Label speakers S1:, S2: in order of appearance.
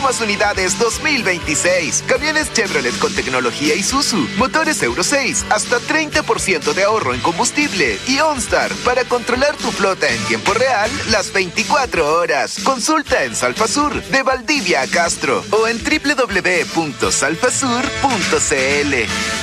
S1: últimas unidades 2026. Camiones Chevrolet con tecnología Isuzu. Motores Euro 6. Hasta 30% de ahorro en combustible. Y OnStar para controlar tu flota en tiempo real las 24 horas. Consulta en Salfasur de Valdivia a Castro o en www.salfasur.cl.